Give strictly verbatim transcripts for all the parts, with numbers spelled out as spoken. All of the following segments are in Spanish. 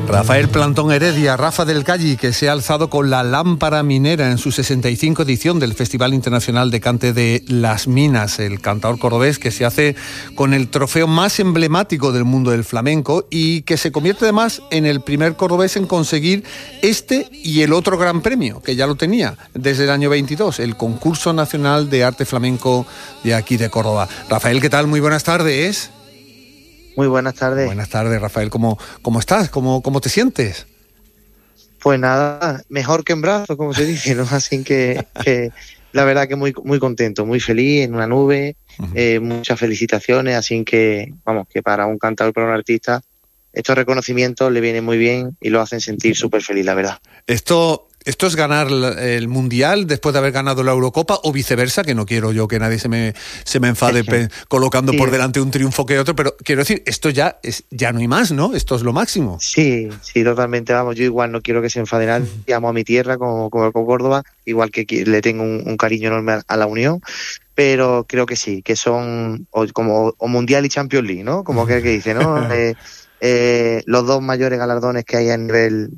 Rafael Plantón Heredia, Rafa del Calle, que se ha alzado con la lámpara minera en su sesenta y cinco edición del Festival Internacional de Cante de Las Minas, el cantador cordobés que se hace con el trofeo más emblemático del mundo del flamenco y que se convierte además en el primer cordobés en conseguir este y el otro gran premio, que ya lo tenía desde el año veintidós, el Concurso Nacional de Arte Flamenco de aquí de Córdoba. Rafael, ¿qué tal? Muy buenas tardes. Muy buenas tardes. Buenas tardes, Rafael. ¿Cómo, cómo estás? ¿Cómo, cómo te sientes? Pues nada, mejor que en brazos, como se dice, ¿no? Así que, que la verdad que muy muy contento, muy feliz, en una nube, uh-huh. eh, muchas felicitaciones, así que, vamos, que para un cantador, para un artista, estos reconocimientos le vienen muy bien y lo hacen sentir súper feliz, la verdad. Esto... ¿Esto es ganar el Mundial después de haber ganado la Eurocopa o viceversa? Que no quiero yo que nadie se me, se me enfade pe, colocando sí. por delante un triunfo que otro, pero quiero decir, esto ya es ya no hay más, ¿no? Esto es lo máximo. Sí, sí, totalmente, vamos, yo igual no quiero que se enfade nadie, amo a mi tierra como, como con Córdoba, igual que le tengo un, un cariño enorme a la Unión, pero creo que sí, que son o, como o Mundial y Champions League, ¿no? Como que, que dice, ¿no? eh, eh, los dos mayores galardones que hay a nivel...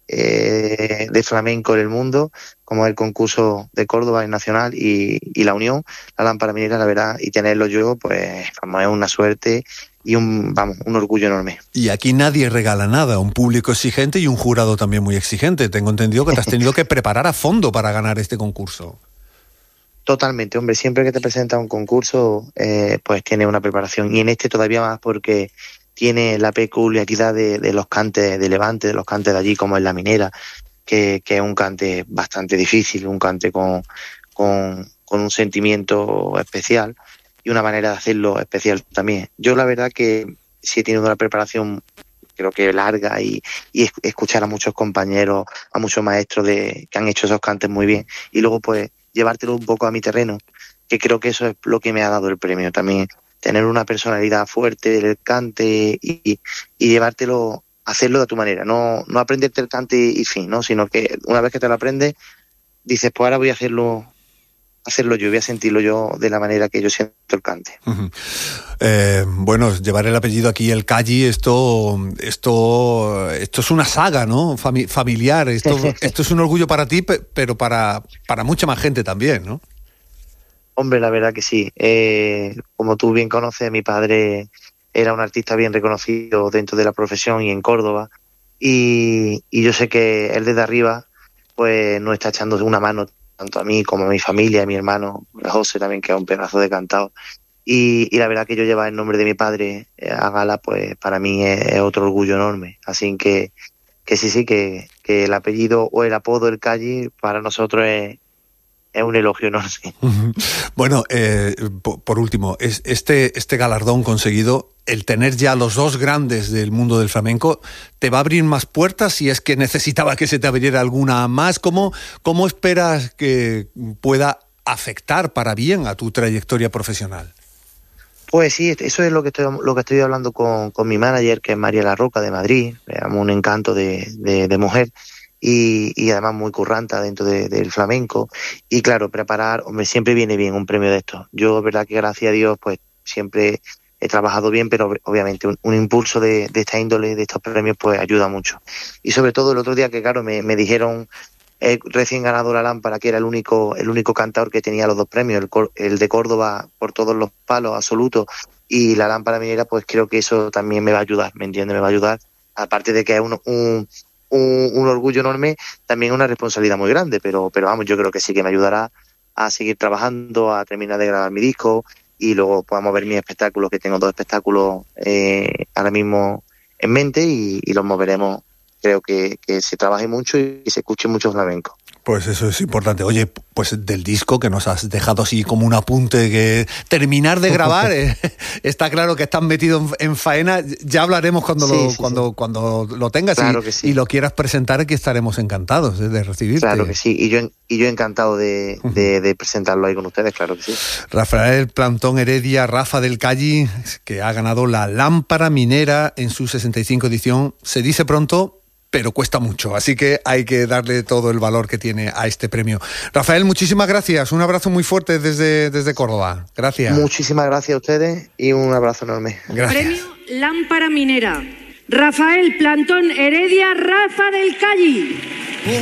Eh, de flamenco en el mundo, como el concurso de Córdoba nacional y, y la Unión, la lámpara minera, la verdad, y tenerlo yo, pues vamos, es una suerte y un vamos un orgullo enorme. Y aquí nadie regala nada, un público exigente y un jurado también muy exigente. Tengo entendido que te has tenido que preparar a fondo para ganar este concurso. Totalmente, hombre, siempre que te presentas a un concurso, eh, pues tiene una preparación, y en este todavía más porque tiene la peculiaridad de, de los cantes de Levante, de los cantes de allí, como es la minera, que, que es un cante bastante difícil, un cante con, con, con un sentimiento especial y una manera de hacerlo especial también. Yo la verdad que sí he tenido una preparación creo que larga y, y escuchar a muchos compañeros, a muchos maestros de, que han hecho esos cantes muy bien, y luego pues llevártelo un poco a mi terreno, que creo que eso es lo que me ha dado el premio también. Tener una personalidad fuerte del cante y, y llevártelo, hacerlo de tu manera, no, no aprenderte el cante y fin, ¿no? Sino que una vez que te lo aprendes, dices, pues ahora voy a hacerlo, hacerlo yo, voy a sentirlo yo de la manera que yo siento el cante. Uh-huh. Eh, bueno, llevar el apellido aquí, el Calle, esto, esto, esto es una saga, ¿no? Fami- familiar, esto, esto es un orgullo para ti, pero para, para mucha más gente también, ¿no? Hombre, la verdad que sí. Eh, como tú bien conoces, mi padre era un artista bien reconocido dentro de la profesión y en Córdoba. Y, y yo sé que él desde arriba pues nos está echando una mano tanto a mí como a mi familia, a mi hermano, a José también, que es un pedazo de cantado. Y, y la verdad que yo llevar el nombre de mi padre a gala, pues para mí es, es otro orgullo enorme. Así que, que sí, sí, que, que el apellido o el apodo del Calle para nosotros es... es un elogio enorme. Bueno, eh, por último, es este, este galardón conseguido, el tener ya los dos grandes del mundo del flamenco, ¿te va a abrir más puertas si es que necesitaba que se te abriera alguna más? ¿Cómo, cómo esperas que pueda afectar para bien a tu trayectoria profesional? Pues sí, eso es lo que estoy, lo que estoy hablando con, con mi manager, que es María La Roca de Madrid, un encanto de, de, de mujer. Y, y además muy curranta dentro de, del flamenco, y claro, preparar, hombre, siempre viene bien un premio de estos. Yo, verdad que gracias a Dios, pues siempre he trabajado bien, pero obviamente un, un impulso de, de esta índole, de estos premios, pues ayuda mucho. Y sobre todo el otro día que, claro, me, me dijeron, eh, recién ganado la lámpara, que era el único el único cantador que tenía los dos premios, el, el de Córdoba por todos los palos absolutos, y la lámpara minera, pues creo que eso también me va a ayudar, ¿me entiendes? Me va a ayudar, aparte de que es un... un Un, un orgullo enorme, también una responsabilidad muy grande, pero, pero vamos, yo creo que sí que me ayudará a seguir trabajando, a terminar de grabar mi disco y luego podamos ver mis espectáculos, que tengo dos espectáculos eh, ahora mismo en mente y, y los moveremos. Creo que, que se trabaje mucho y que se escuche mucho flamenco. Pues eso es importante. Oye, pues del disco que nos has dejado así como un apunte, que terminar de grabar, eh, está claro que estás metido en, en faena. Ya hablaremos cuando sí, lo sí, cuando sí. cuando lo tengas claro y, que sí. y lo quieras presentar, aquí estaremos encantados de, de recibirte. Claro que sí, y yo y yo encantado de, de, de presentarlo ahí con ustedes, claro que sí. Rafael Plantón Heredia, Rafa del Calle, que ha ganado la lámpara minera en su sesenta y cinco edición. Se dice pronto, pero cuesta mucho, así que hay que darle todo el valor que tiene a este premio. Rafael, muchísimas gracias, un abrazo muy fuerte desde, desde Córdoba. Gracias. Muchísimas gracias a ustedes y un abrazo enorme. Gracias. Premio Lámpara Minera. Rafael Plantón Heredia, Rafa del Calle.